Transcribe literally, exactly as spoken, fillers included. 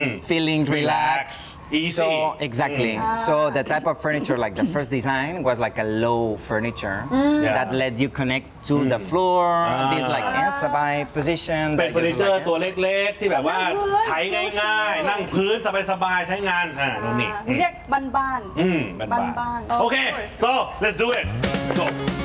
feeling relaxed. Easy. So exactly. So the type of furniture, like the first design, was like a low furniture that let you connect to the floor. This like eh, sabai position. เป็น that เฟอร์นิ just เจอร์ like, ตัวเล็กๆที่แบบว่าใช้ง่ายๆ นั่งพื้นสบายๆ ใช้งานอ่าโน่นนี่เรียกบ้านๆอืมบ้านบ้านๆๆโอเค so let's do it go